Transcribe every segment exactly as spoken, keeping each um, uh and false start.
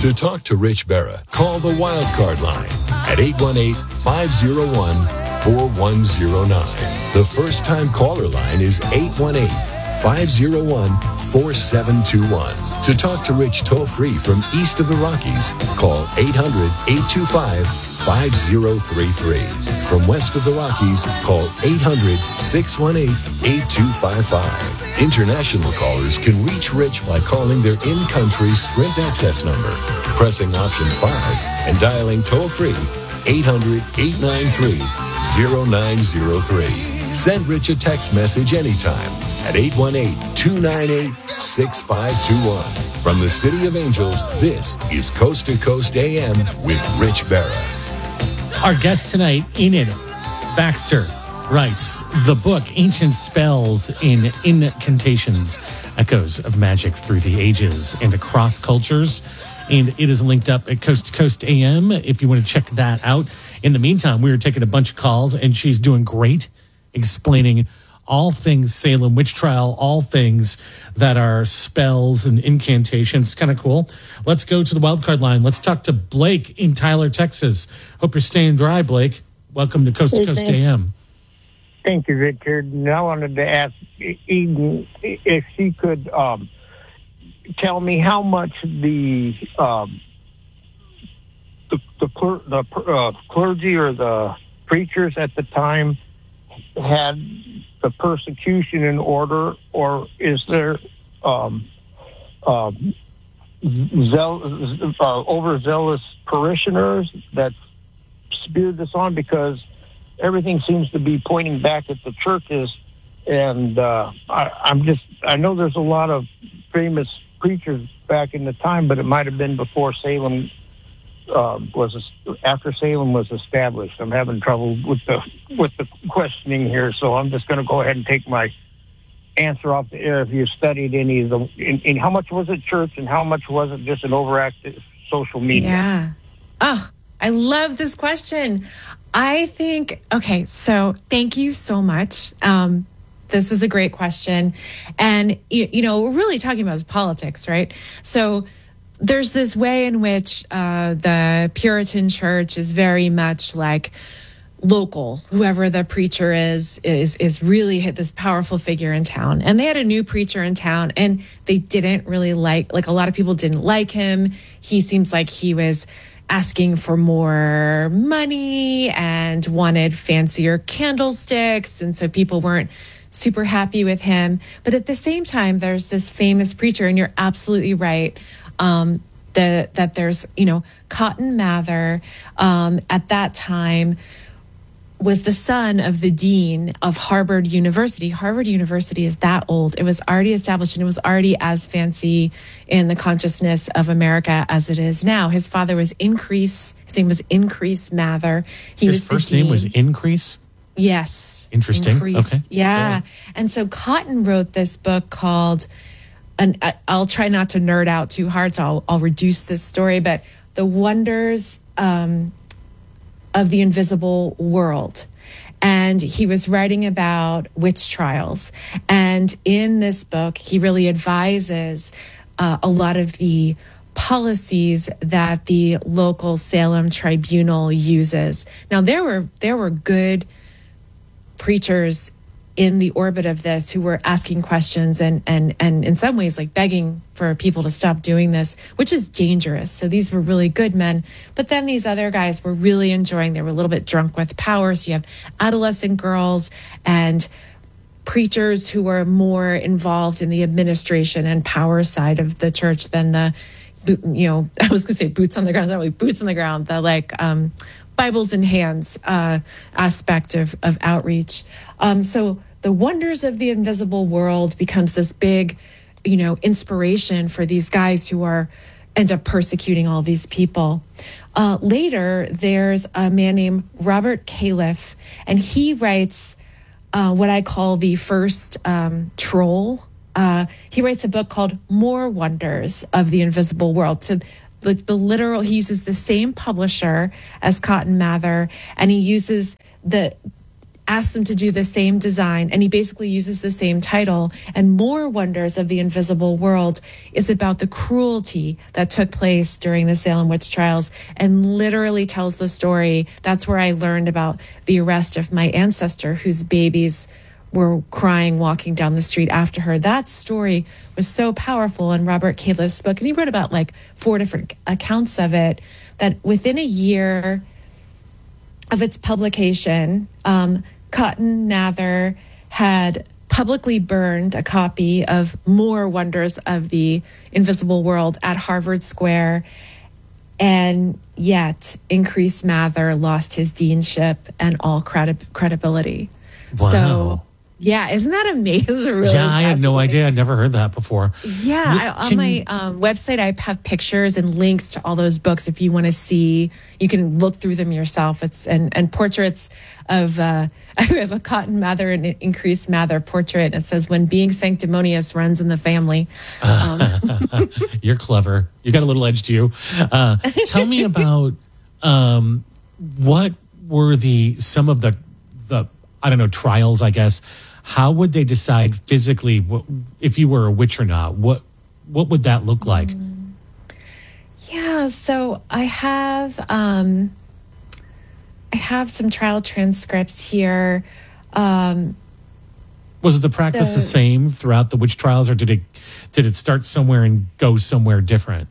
To talk to Rich Berra, call the Wildcard line at eight one eight, five oh one, four one oh nine. The first-time caller line is eight one eight, five oh one, four seven two one. To talk to Rich toll-free from east of the Rockies, call eight hundred, eight two five, five oh three three. From west of the Rockies, call eight hundred, six one eight, eight two five five. International callers can reach Rich by calling their in-country Sprint access number, pressing option five, and dialing toll-free eight hundred, eight nine three, oh nine oh three. Send Rich a text message anytime at eight one eight, two nine eight, six five two one. From the City of Angels, this is Coast to Coast A M with Rich Berra. Our guest tonight, Enid Baxter, writes the book Ancient Spells in Incantations, Echoes of Magic Through the Ages and Across Cultures. And it is linked up at Coast to Coast A M if you want to check that out. In the meantime, we were taking a bunch of calls, and she's doing great explaining all things Salem witch trial, all things that are spells and incantations. Kind of cool. Let's go to the wildcard line. Let's talk to Blake in Tyler, Texas. Hope you're staying dry, Blake. Welcome to Coast to Coast A M. Thank you, Richard. And I wanted to ask Eden if she could um, tell me how much the um, the the, the uh, clergy or the preachers at the time had the persecution in order, or is there um, uh, zeal, uh, overzealous parishioners that speared this on? Because everything seems to be pointing back at the churches, and uh, I, I'm just, I know there's a lot of famous preachers back in the time, but it might have been before Salem uh, was, after Salem was established. I'm having trouble with the with the questioning here, so I'm just going to go ahead and take my answer off the air. If you studied any of the, in, in how much was it church and how much was it just an overactive social media? Yeah. Oh, I love this question. I think, okay, so thank you so much. Um, this is a great question. And, you, you know, we're really talking about is politics, right? So there's this way in which uh, the Puritan church is very much like local. Whoever the preacher is, is, is really hit this powerful figure in town. And they had a new preacher in town, and they didn't really like, like a lot of people didn't like him. He seems like he was asking for more money and wanted fancier candlesticks. And so people weren't super happy with him. But at the same time, there's this famous preacher, and you're absolutely right, um, that, that there's, you know, Cotton Mather um, at that time was the son of the dean of Harvard University. Harvard University is that old. It was already established, and it was already as fancy in the consciousness of America as it is now. His father was Increase. His name was Increase Mather. He His was first the dean. name was Increase? Yes. Interesting. Increase. Okay. Yeah. yeah. And so Cotton wrote this book called, and I'll try not to nerd out too hard, so I'll, I'll reduce this story, but The Wonders um, of the Invisible World. And he was writing about witch trials. And in this book, he really advises uh, a lot of the policies that the local Salem tribunal uses. Now, there were there were good preachers in the orbit of this who were asking questions and and and in some ways like begging for people to stop doing this, which is dangerous. So these were really good men. But then these other guys were really enjoying, they were a little bit drunk with power. So you have adolescent girls and preachers who were more involved in the administration and power side of the church than the, you know, I was going to say boots on the ground, not really boots on the ground, the like um, Bibles in hands uh, aspect of, of outreach. Um, so The Wonders of the Invisible World becomes this big, you know, inspiration for these guys who are end up persecuting all these people. Uh, later, there's a man named Robert Califf, and he writes uh, what I call the first um, troll. Uh, he writes a book called More Wonders of the Invisible World. So the, the literal, he uses the same publisher as Cotton Mather, and he uses the asked them to do the same design, and he basically uses the same title. And More Wonders of the Invisible World is about the cruelty that took place during the Salem witch trials, and literally tells the story. That's where I learned about the arrest of my ancestor, whose babies were crying walking down the street after her. That story was so powerful in Robert Califf's book, and he wrote about like four different accounts of it, that within a year of its publication, um, Cotton Mather had publicly burned a copy of More Wonders of the Invisible World at Harvard Square, and yet Increase Mather lost his deanship and all credi- credibility. Wow. So, yeah, isn't that amazing? Really yeah, I had no idea. I'd never heard that before. Yeah, I, on Can my you- um, website, I have pictures and links to all those books. If you want to see, you can look through them yourself. It's and, and portraits of. Uh, I have a Cotton Mather and an Increase Mather portrait. And it says, "When being sanctimonious runs in the family." Um, You're clever. You got a little edge to you. Uh, tell me about um, what were the some of the the I don't know trials, I guess. How would they decide physically what, if you were a witch or not? What what would that look like? Yeah, so I have um, I have some trial transcripts here. Um, Was the practice the, the same throughout the witch trials, or did it did it start somewhere and go somewhere different?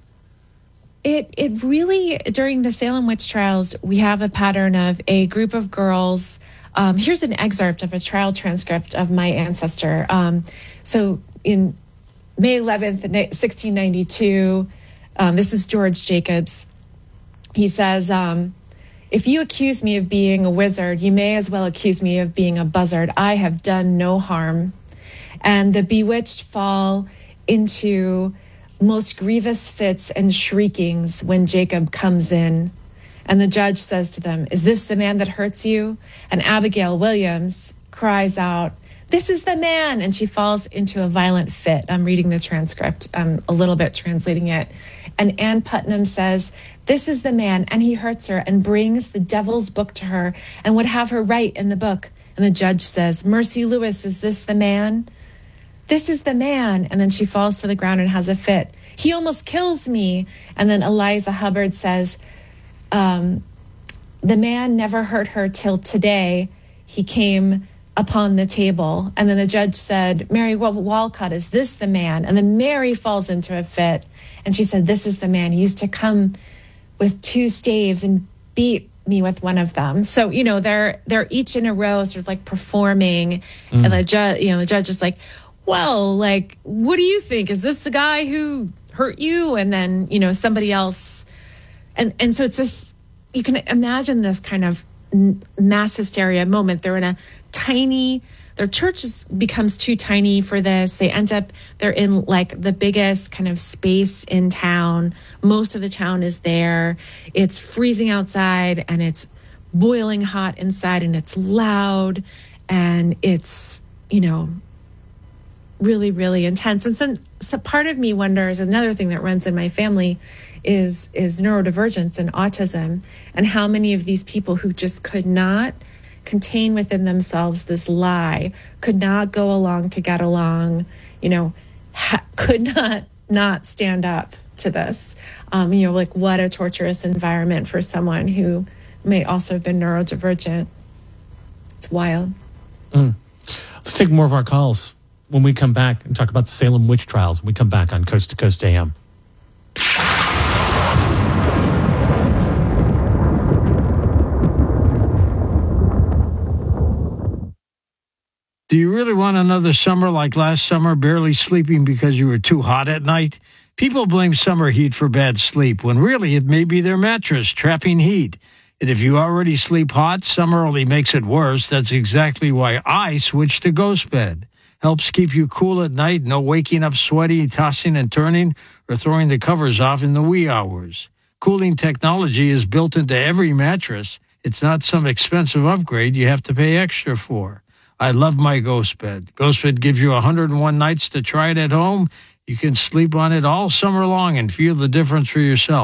It it really, during the Salem witch trials, we have a pattern of a group of girls. Um, here's an excerpt of a trial transcript of my ancestor. Um, so in May eleventh, sixteen ninety-two, um, this is George Jacobs. He says, um, "If you accuse me of being a wizard, you may as well accuse me of being a buzzard. I have done no harm." And the bewitched fall into most grievous fits and shriekings when Jacob comes in. And the judge says to them, "Is this the man that hurts you?" And Abigail Williams cries out, "This is the man!" And she falls into a violent fit. I'm reading the transcript, I'm a little bit translating it. And Ann Putnam says, "This is the man," and he hurts her and brings the devil's book to her and would have her write in the book. And the judge says, "Mercy Lewis, is this the man?" "This is the man." And then she falls to the ground and has a fit. "He almost kills me." And then Eliza Hubbard says, um, "The man never hurt her till today. He came upon the table." And then the judge said, "Mary Walcott, is this the man?" And then Mary falls into a fit. And she said, "This is the man. He used to come with two staves and beat me with one of them." So, you know, they're they're each in a row sort of like performing. Mm. And the judge, you know, the judge is like, "Well, like, what do you think? Is this the guy who hurt you?" And then, you know, somebody else. And and so it's this, you can imagine this kind of mass hysteria moment. They're in a tiny, their church is, becomes too tiny for this. They end up, they're in like the biggest kind of space in town. Most of the town is there. It's freezing outside and it's boiling hot inside, and it's loud and it's, you know, really, really intense. And so, so part of me wonders, another thing that runs in my family is is neurodivergence and autism, and how many of these people who just could not contain within themselves this lie, could not go along to get along, you know, ha- could not not stand up to this. Um, you know, like what a torturous environment for someone who may also have been neurodivergent. It's wild. Mm. Let's take more of our calls when we come back and talk about the Salem witch trials. When we come back on Coast to Coast A M. Do you really want another summer like last summer, barely sleeping because you were too hot at night? People blame summer heat for bad sleep, when really it may be their mattress trapping heat. And if you already sleep hot, summer only makes it worse. That's exactly why I switched to Ghost Bed. Helps keep you cool at night, no waking up sweaty, tossing and turning, or throwing the covers off in the wee hours. Cooling technology is built into every mattress. It's not some expensive upgrade you have to pay extra for. I love my Ghost Bed. Ghost Bed gives you one hundred one nights to try it at home. You can sleep on it all summer long and feel the difference for yourself.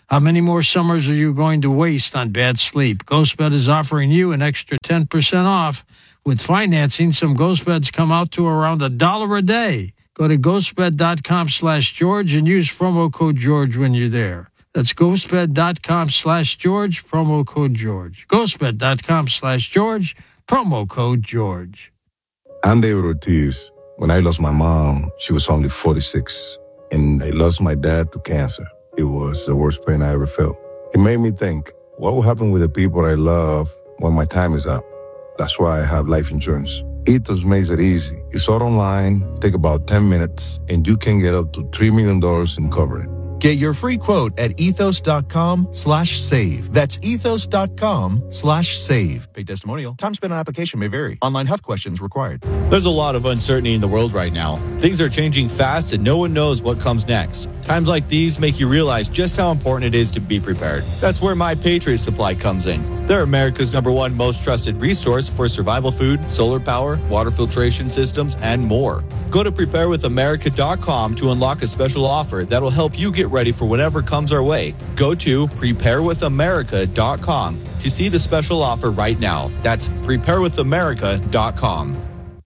How many more summers are you going to waste on bad sleep? GhostBed is offering you an extra ten percent off. With financing, some GhostBeds come out to around a dollar a day. Go to ghostbed.com slash George and use promo code George when you're there. That's ghostbed.com slash George, promo code George. ghostbed.com slash George, promo code George. I'm David Ortiz. When I lost my mom, she was only forty-six, and I lost my dad to cancer. It was the worst pain I ever felt. It made me think, what will happen with the people I love when my time is up? That's why I have life insurance. Ethos makes it easy. It's all online, take about ten minutes, and you can get up to three million dollars in coverage. Get your free quote at ethos.com slash save. That's ethos.com slash save. Paid testimonial. Time spent on application may vary. Online health questions required. There's a lot of uncertainty in the world right now. Things are changing fast and no one knows what comes next. Times like these make you realize just how important it is to be prepared. That's where My Patriot Supply comes in. They're America's number one most trusted resource for survival food, solar power, water filtration systems, and more. Go to prepare with america dot com to unlock a special offer that'll help you get ready for whatever comes our way. Go to prepare with america dot com to see the special offer right now. That's prepare with america dot com.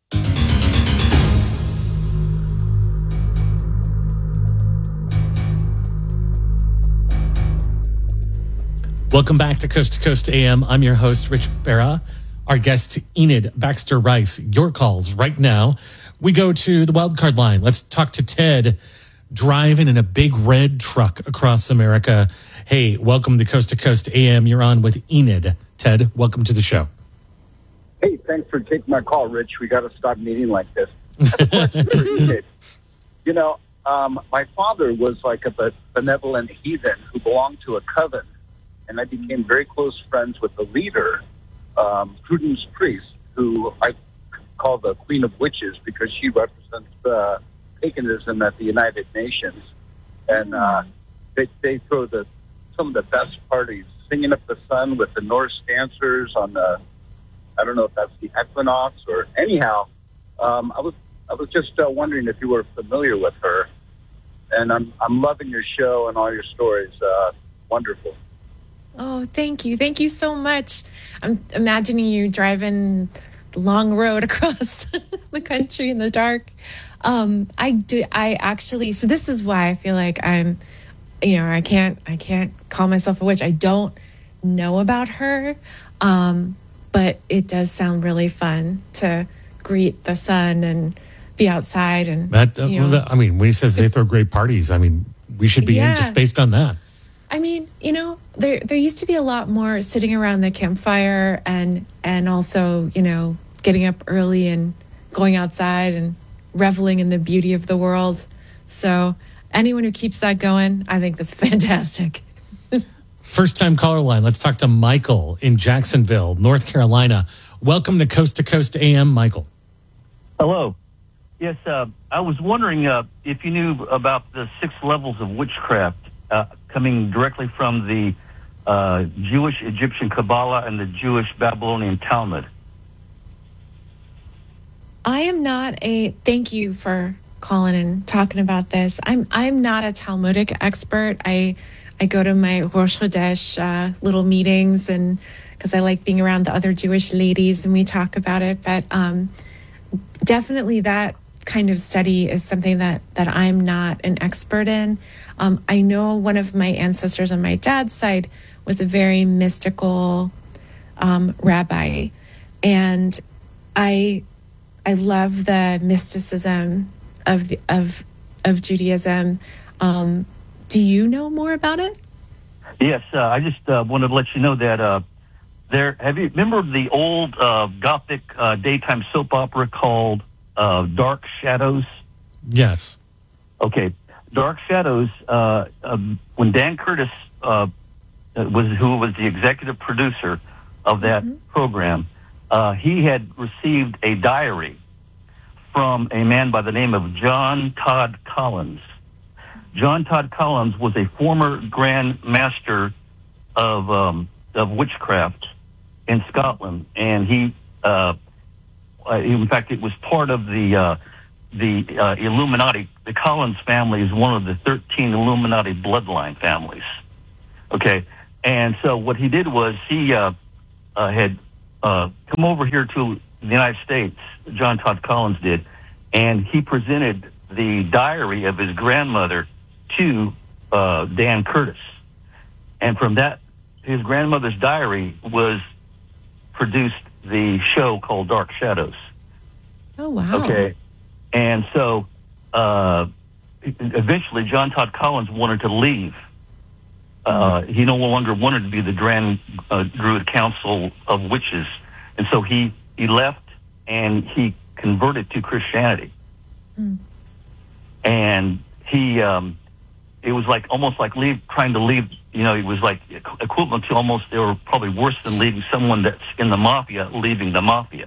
Welcome back to Coast to Coast A M. I'm your host, Rich Barra. Our guest, Enid Baxter Rice. Your calls right now. We go to the wildcard line. Let's talk to Ted, driving in a big red truck across America. Hey, welcome to Coast to Coast A M. You're on with Enid. Ted, welcome to the show. Hey, thanks for taking my call, Rich. We got to stop meeting like this. I have a question for Enid. You know, um, my father was like a benevolent heathen who belonged to a coven. And I became very close friends with the leader, um, Prudence Priest, who I call the Queen of Witches because she represents uh, paganism at the United Nations. And uh, they, they throw the some of the best parties, singing up the sun with the Norse dancers on the, I don't know if that's the equinox or anyhow. Um, I was I was just uh, wondering if you were familiar with her. And I'm I'm loving your show and all your stories. Uh, wonderful. Oh, thank you. Thank you so much. I'm imagining you driving the long road across the country in the dark. Um, I do. I actually, so this is why I feel like I'm, you know, I can't, I can't call myself a witch. I don't know about her. Um, but it does sound really fun to greet the sun and be outside. And, that, uh, you know, well, I mean, when he says they throw great parties, I mean, we should be yeah. in just based on that. I mean, you know, there there used to be a lot more sitting around the campfire and and also, you know, getting up early and going outside and reveling in the beauty of the world. So anyone who keeps that going, I think that's fantastic. First time caller line. Let's talk to Michael in Jacksonville, North Carolina. Welcome to Coast to Coast A M, Michael. Hello. Yes, uh, I was wondering uh, if you knew about the six levels of witchcraft uh, coming directly from the uh, Jewish Egyptian Kabbalah and the Jewish Babylonian Talmud. I am not a, thank you for calling and talking about this. I'm I'm not a Talmudic expert. I I go to my Rosh Chodesh uh, little meetings and because I like being around the other Jewish ladies and we talk about it. But um, definitely that kind of study is something that, that I'm not an expert in. Um, I know one of my ancestors on my dad's side was a very mystical um, rabbi. And I I love the mysticism of of of Judaism. Um, do you know more about it? Yes, uh, I just uh, wanted to let you know that uh, there. Have you remember the old uh, Gothic uh, daytime soap opera called uh, Dark Shadows? Yes. Okay, Dark Shadows. Uh, uh, when Dan Curtis uh, was, who was the executive producer of that mm-hmm. program, uh, he had received a diary from a man by the name of John Todd Collins. John Todd Collins was a former Grand Master of um, of witchcraft in Scotland, and he, uh, in fact, it was part of the uh, the uh, Illuminati. The Collins family is one of the thirteen Illuminati bloodline families, Okay, and so what he did was he uh, uh, had uh, come over here to the United States. John Todd Collins did, and he presented the diary of his grandmother to uh, Dan Curtis, and from that, his grandmother's diary was produced the show called Dark Shadows. Oh, wow. Okay, and so uh, eventually John Todd Collins wanted to leave. Uh, he no longer wanted to be the Grand uh, Druid Council of Witches, and so he, he left and he converted to Christianity. Mm. And he, um, it was like almost like leave, trying to leave. You know, it was like equivalent to almost, they were probably worse than leaving someone that's in the mafia leaving the mafia.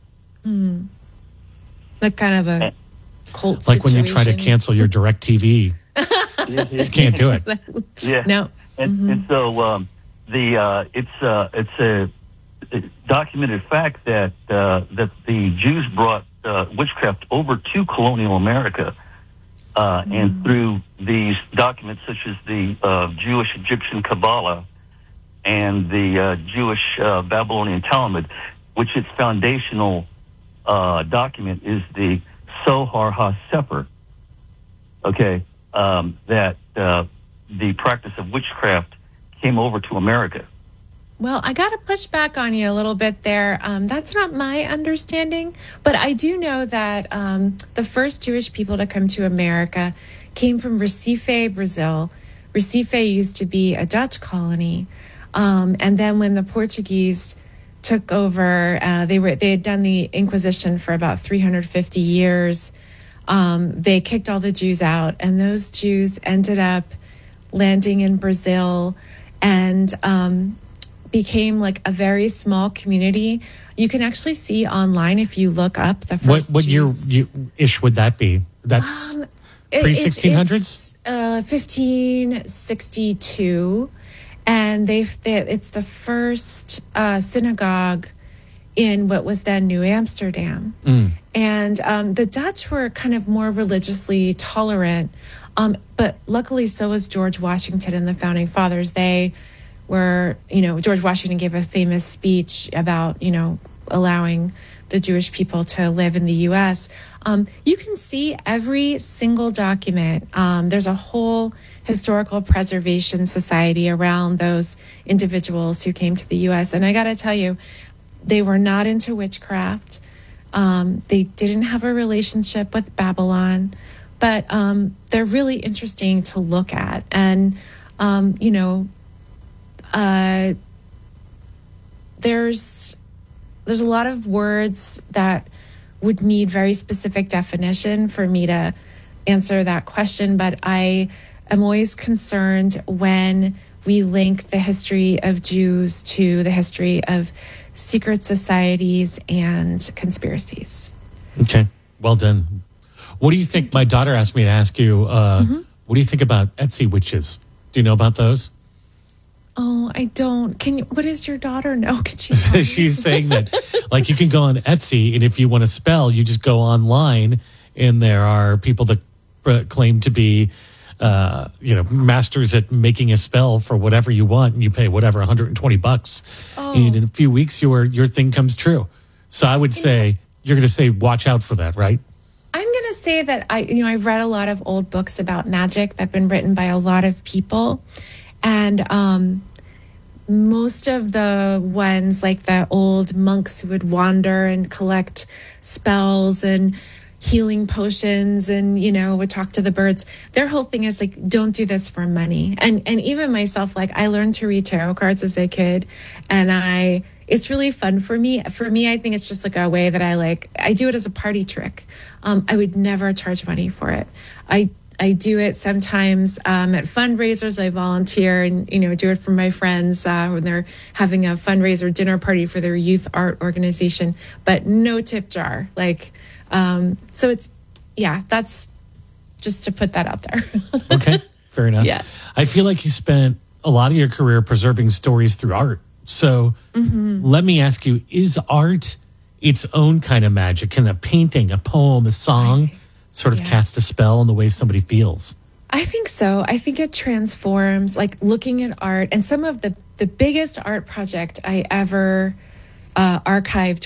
Mm. Like kind of a cult Like when you try to situation. cancel your DirecTV. Just can't do it. Yeah. No. And, Mm-hmm. and so um, the uh, it's uh, it's a, a documented fact that uh, that the Jews brought uh, witchcraft over to colonial America, uh, mm-hmm. and through these documents such as the uh, Jewish Egyptian Kabbalah and the uh, Jewish uh, Babylonian Talmud, which its foundational uh, document is the Zohar HaSefer. Okay, um, that. Uh, the practice of witchcraft came over to America. Well, I got to push back on you a little bit there. Um, that's not my understanding, but I do know that um, the first Jewish people to come to America came from Recife, Brazil. Recife used to be a Dutch colony, um, and then when the Portuguese took over, uh, they were they had done the Inquisition for about three hundred fifty years. Um, they kicked all the Jews out, and those Jews ended up landing in Brazil and um, became like a very small community. You can actually see online if you look up the first What, what year Jews. you, ish would that be? That's Um, it- pre it's- sixteen hundreds? it's, Uh, fifteen sixty-two. And they've, they, it's the first uh, synagogue in what was then New Amsterdam. Mm. And um, the Dutch were kind of more religiously tolerant. Um, but luckily, so was George Washington and the Founding Fathers. They were, you know, George Washington gave a famous speech about, you know, allowing the Jewish people to live in the U S. Um, you can see every single document. Um, there's a whole historical preservation society around those individuals who came to the U S. And I got to tell you, they were not into witchcraft. Um, they didn't have a relationship with Babylon. But um, they're really interesting to look at. And, um, you know, uh, there's there's a lot of words that would need very specific definition for me to answer that question. But I am always concerned when we link the history of Jews to the history of secret societies and conspiracies. Okay, well done. What do you think? My daughter asked me to ask you, uh, Mm-hmm. what do you think about Etsy witches? Do you know about those? Oh, I don't. Can you, what does your daughter know? Can she tell me? She's saying that, like, you can go on Etsy, and if you want to spell, you just go online, and there are people that uh, claim to be, uh, you know, masters at making a spell for whatever you want, and you pay whatever one hundred twenty bucks, Oh. and in a few weeks, your your thing comes true. So I would say you're going to say, watch out for that, right? I'm going to say that I, you know, I've read a lot of old books about magic that have been written by a lot of people. And um, most of the ones, like the old monks who would wander and collect spells and healing potions and, you know, would talk to the birds, their whole thing is like, don't do this for money. And and even myself, like, I learned to read tarot cards as a kid, and I it's really fun for me. For me, I think it's just like a way that I like, I do it as a party trick. Um, I would never charge money for it. I I do it sometimes um, at fundraisers. I volunteer and, you know, do it for my friends uh, when they're having a fundraiser dinner party for their youth art organization, but no tip jar. Like, um, so it's, yeah, that's just to put that out there. Okay, fair enough. Yeah. I feel like you spent a lot of your career preserving stories through art. So Mm-hmm. let me ask you, is art its own kind of magic? Can a painting, a poem, a song sort of yeah. cast a spell on the way somebody feels? I think so. I think it transforms, like looking at art, and some of the, the biggest art project I ever uh, archived